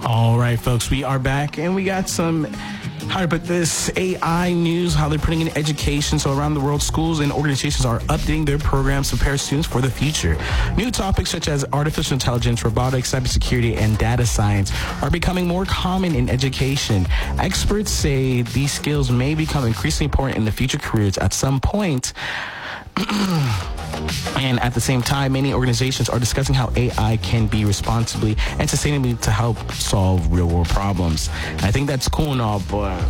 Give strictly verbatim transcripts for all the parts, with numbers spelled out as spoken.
All right, folks, we are back, and we got some, how to put this, A I news, how they're putting in education. So around the world, schools and organizations are updating their programs to prepare students for the future. New topics such as artificial intelligence, robotics, cybersecurity, and data science are becoming more common in education. Experts say these skills may become increasingly important in the future careers at some point. And at the same time, many organizations are discussing how A I can be responsibly and sustainably to help solve real-world problems. And I think that's cool and all, but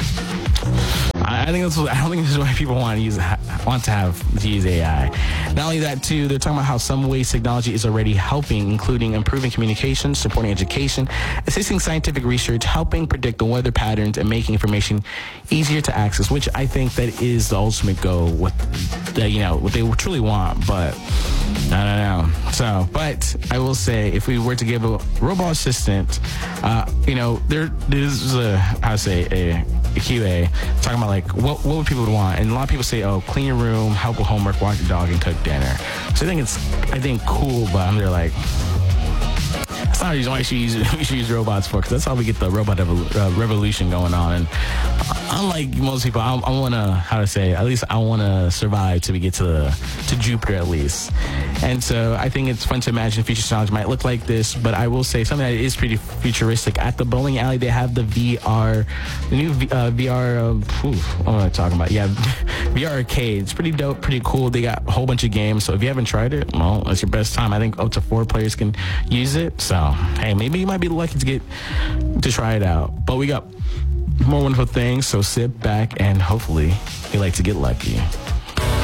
I think that's what, I don't think this is why people want to use want to have to use A I. Not only that, too, they're talking about how some ways technology is already helping, including improving communication, supporting education, assisting scientific research, helping predict the weather patterns, and making information easier to access. Which I think that is the ultimate goal. What the, you know what they truly want, but I don't know. So, but I will say, if we were to give a robot assistant, uh, you know, there there's a how to say a, a Q A talking about like what what would people want, and a lot of people say, oh, clean your room, help with homework, walk your dog, and cook dinner. So I think it's I think cool, but I'm there like, that's not the reason why we should use we should use robots for, because that's how we get the robot evol- uh, revolution going on. And unlike most people, I, I want to how to say at least I want to survive till we get to the, to Jupiter at least. And so I think it's fun to imagine future technology might look like this. But I will say something that is pretty futuristic. At the bowling alley, they have the V R, the new v, uh, V R. Uh, oof, what am I talking about? Yeah, V R arcade. It's pretty dope, pretty cool. They got a whole bunch of games. So if you haven't tried it, well, it's your best time. I think up to four players can use it. So hey, maybe you might be lucky to get to try it out. But we got more wonderful things. So sit back and hopefully you like to get lucky.